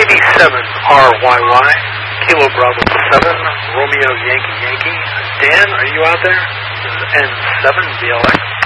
87RYY, Kilo Bravo 7, Romeo Yankee Yankee. Dan, are you out there? This is N7BLX.